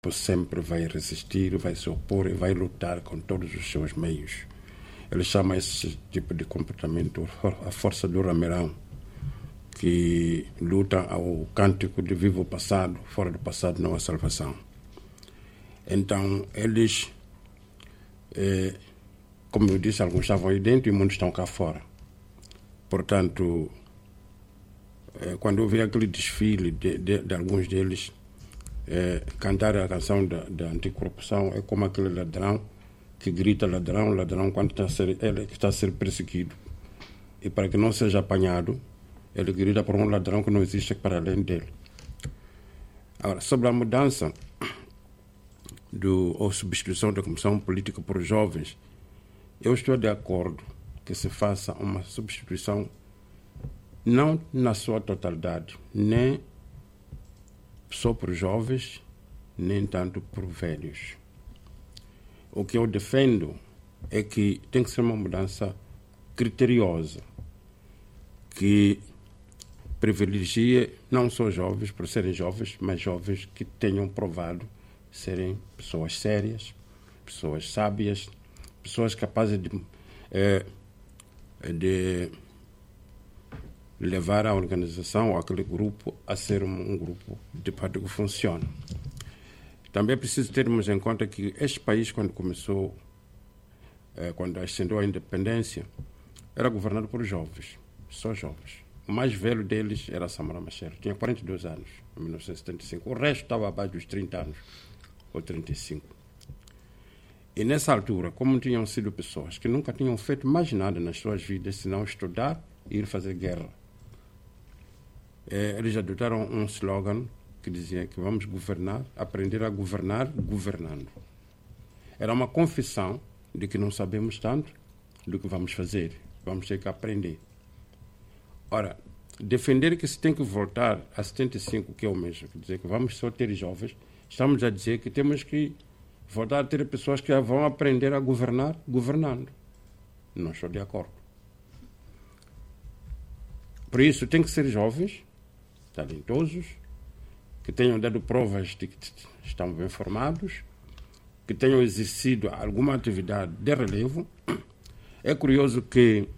por sempre vai resistir, vai se opor e vai lutar com todos os seus meios. Ele chama esse tipo de comportamento a força do rameirão, que luta ao cântico de viva o passado, fora do passado não há salvação. Então, eles, como eu disse, alguns estavam aí dentro e muitos estão cá fora. Portanto, quando eu vi aquele desfile de alguns deles cantar a canção da anticorrupção, é como aquele ladrão que grita ladrão, ladrão, quando ele está a ser perseguido. E para que não seja apanhado, ele grita por um ladrão que não existe para além dele. Agora, sobre a mudança ou substituição da Comissão Política por Jovens, eu estou de acordo que se faça uma substituição não na sua totalidade, nem só por jovens, nem tanto por velhos. O que eu defendo é que tem que ser uma mudança criteriosa, que privilegie não só jovens por serem jovens, mas jovens que tenham provado serem pessoas sérias, pessoas sábias, pessoas capazes de levar a organização ou aquele grupo a ser um grupo de fato que funciona. Também é preciso termos em conta que este país, quando começou, quando ascendeu à independência, era governado por jovens, só jovens. O mais velho deles era Samora Machel, tinha 42 anos, em 1975. O resto estava abaixo dos 30 anos, ou 35. E nessa altura, como tinham sido pessoas que nunca tinham feito mais nada nas suas vidas, senão estudar e ir fazer guerra, eles adotaram um slogan que dizia que vamos governar, aprender a governar, governando. Era uma confissão de que não sabemos tanto do que vamos fazer, vamos ter que aprender. Ora, defender que se tem que voltar a 75, que é o mesmo, quer dizer que vamos só ter jovens, estamos a dizer que temos que voltar a ter pessoas que vão aprender a governar, governando. Não estou de acordo. Por isso, tem que ser jovens, talentosos, que tenham dado provas de que estão bem formados, que tenham exercido alguma atividade de relevo. É curioso que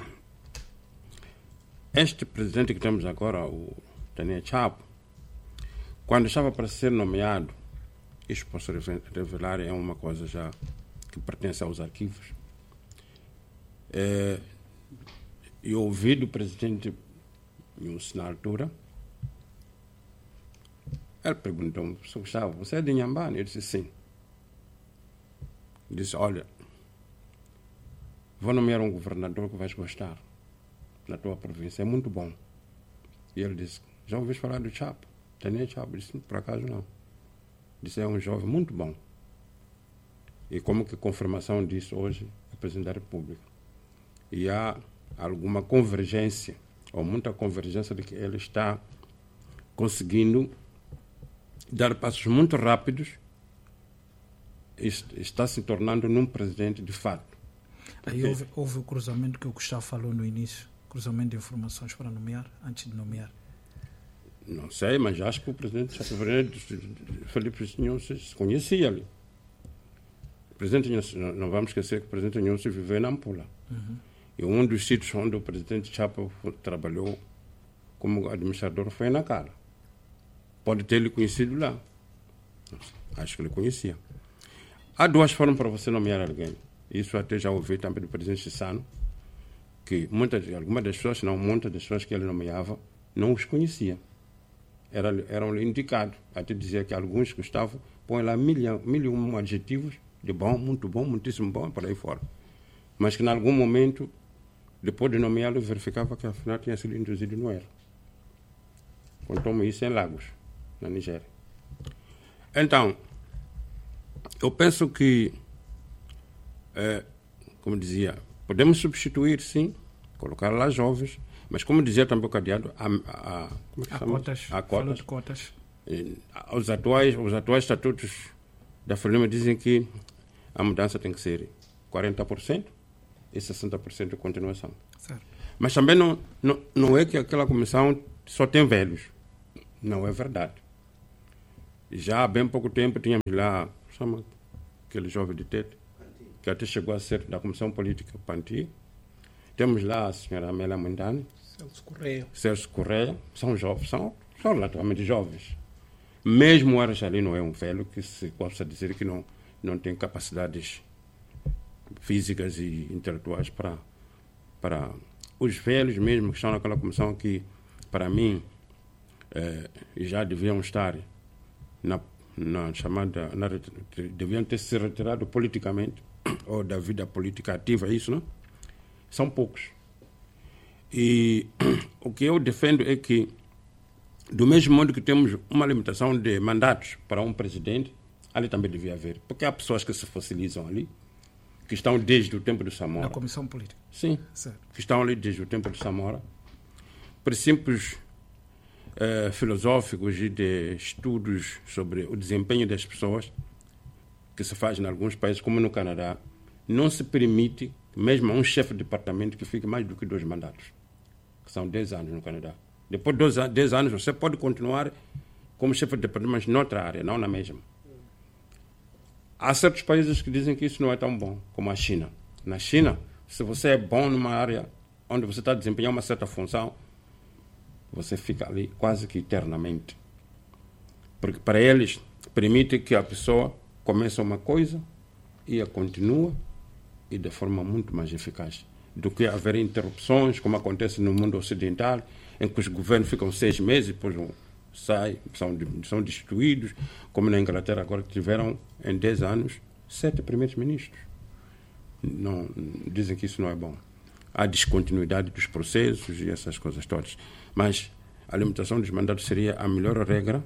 este presidente que temos agora, o Daniel Chapo, quando estava para ser nomeado, isto posso revelar, é uma coisa já que pertence aos arquivos, eu ouvi do presidente Nhusi na altura, ele perguntou-me, professor Gustavo, você é de Inhambane? Eu disse sim. Ele disse, olha, vou nomear um governador que vais gostar na tua província, é muito bom. E ele disse, já ouviste falar do Chapo? Daniel Chapo? Eu disse, por acaso não. Disse, é um jovem muito bom. E como que confirmação disso hoje é o presidente da República. E há alguma convergência, ou muita convergência de que ele está conseguindo dar passos muito rápidos e está se tornando num presidente de fato. Aí houve o cruzamento que o Gustavo falou no início, cruzamento de informações para nomear, antes de nomear. Não sei, mas acho que o presidente Felipe Nhusi se conhecia ali. O presidente Nhusi, não vamos esquecer que o presidente Nhusi viveu na Nampula. Uhum. E um dos sítios onde o presidente Chapo trabalhou como administrador foi na Cala. Pode ter ele conhecido lá. Acho que ele conhecia. Há duas formas para você nomear alguém. Isso até já ouvi também do presidente Chissano, que algumas das pessoas, não muitas das pessoas que ele nomeava, não os conhecia. Eram indicados. Até dizia que alguns, Gustavo, põem lá mil e um adjetivos de bom, muito bom, muitíssimo bom, por aí fora. Mas que em algum momento, depois de nomeá-lo, verificava que afinal tinha sido induzido no erro. Contou-me isso em Lagos, na Nigéria. Então, eu penso que, como dizia, podemos substituir, sim, colocar lá jovens, mas como dizia também o cadeado, há cotas. Os atuais estatutos da FRELIMA dizem que a mudança tem que ser 40% e 60% de continuação. Certo. Mas também não é que aquela comissão só tem velhos. Não é verdade. Já há bem pouco tempo tínhamos lá, chama aquele jovem de Tete, que até chegou a ser da Comissão Política Panti. Temos lá a senhora Amélia Mondani, Celso Correia, são jovens, são relativamente jovens. Mesmo o Arjalino é um velho que se possa dizer que não tem capacidades físicas e intelectuais para os velhos mesmo que estão naquela comissão que, para mim, já deviam estar deviam ter se retirado politicamente ou da vida política ativa, isso, não? São poucos. E o que eu defendo é que, do mesmo modo que temos uma limitação de mandatos para um presidente, ali também devia haver. Porque há pessoas que se fossilizam ali, que estão desde o tempo do Samora. Na comissão política. Sim, certo. Que estão ali desde o tempo do Samora. Princípios filosóficos e de estudos sobre o desempenho das pessoas que se faz em alguns países, como no Canadá, não se permite, mesmo a um chefe de departamento, que fique mais do que 2 mandatos, que são 10 anos no Canadá. Depois de 10 anos, você pode continuar como chefe de departamento, mas noutra área, não na mesma. Há certos países que dizem que isso não é tão bom, como a China. Na China, se você é bom numa área onde você está desempenhando uma certa função, você fica ali quase que eternamente. Porque para eles, permite que a pessoa comece uma coisa e a continua e de forma muito mais eficaz do que haver interrupções, como acontece no mundo ocidental, em que os governos ficam 6 meses e depois saem, são destituídos, como na Inglaterra agora que tiveram em 10 anos 7 primeiros ministros. Não, dizem que isso não é bom. Há descontinuidade dos processos e essas coisas todas. Mas a limitação dos mandatos seria a melhor regra.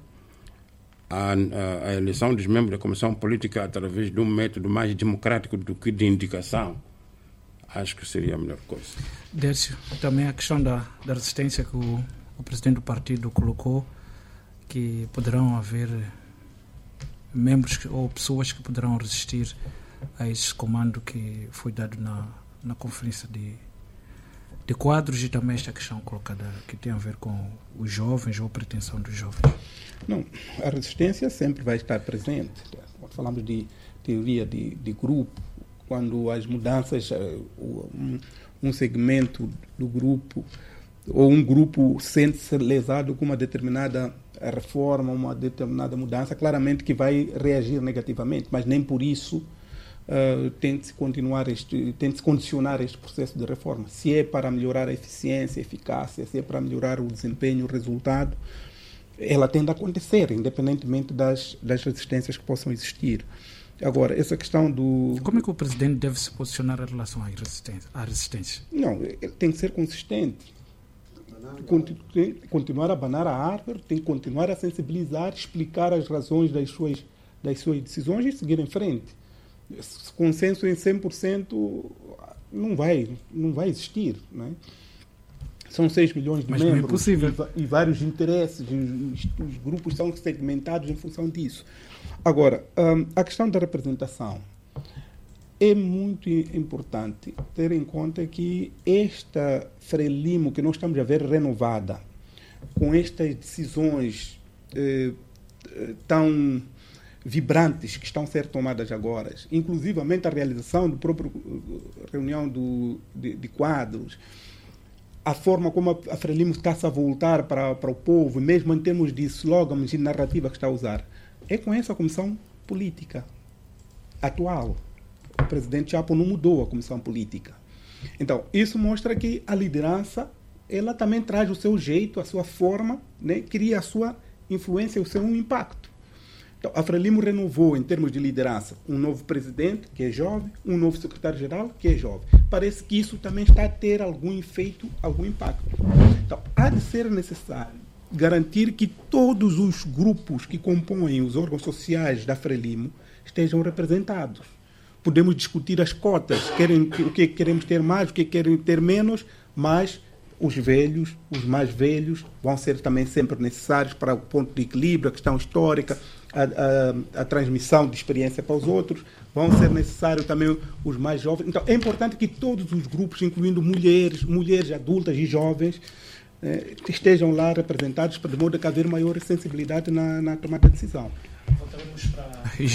A eleição dos membros da Comissão Política através de um método mais democrático do que de indicação, acho que seria a melhor coisa. Dércio, também a questão da resistência que o presidente do partido colocou, que poderão haver membros ou pessoas que poderão resistir a esse comando que foi dado na conferência de quadros, e também esta questão colocada que tem a ver com os jovens ou a pretensão dos jovens. Não, a resistência sempre vai estar presente. Quando falamos de teoria de grupo, quando as mudanças, um segmento do grupo ou um grupo sente-se lesado com uma determinada reforma, uma determinada mudança, claramente que vai reagir negativamente, mas nem por isso tente-se condicionar este processo de reforma. Se é para melhorar a eficiência, a eficácia, se é para melhorar o desempenho, o resultado, ela tende a acontecer, independentemente das resistências que possam existir. Agora, essa questão do... Como é que o presidente deve se posicionar em relação à resistência? Não, ele tem que ser consistente. Continuar a abanar a árvore, tem que continuar a sensibilizar, explicar as razões das suas decisões e seguir em frente. Consenso em 100% não vai existir, não é? São 6 milhões de membros e vários interesses, os grupos são segmentados em função disso. Agora, a questão da representação é muito importante ter em conta que esta Frelimo que nós estamos a ver renovada, com estas decisões tão vibrantes que estão a ser tomadas agora, inclusivamente a realização do próprio reunião de quadros, a forma como a Frelimo está-se a voltar para o povo, mesmo em termos de slogans e narrativa que está a usar, é com essa comissão política atual. O presidente Chapo não mudou a comissão política. Então, isso mostra que a liderança, ela também traz o seu jeito, a sua forma, né? Cria a sua influência, o seu impacto. Então, a Frelimo renovou, em termos de liderança, um novo presidente, que é jovem, um novo secretário-geral, que é jovem. Parece que isso também está a ter algum efeito, algum impacto. Então, há de ser necessário garantir que todos os grupos que compõem os órgãos sociais da Frelimo estejam representados. Podemos discutir as cotas, o que queremos ter mais, o que querem ter menos, mas os velhos, os mais velhos, vão ser também sempre necessários para o ponto de equilíbrio, a questão histórica, a transmissão de experiência para os outros, vão ser necessários também os mais jovens. Então, é importante que todos os grupos, incluindo mulheres adultas e jovens, estejam lá representados, de modo a haver maior sensibilidade na tomada de decisão. Voltaremos para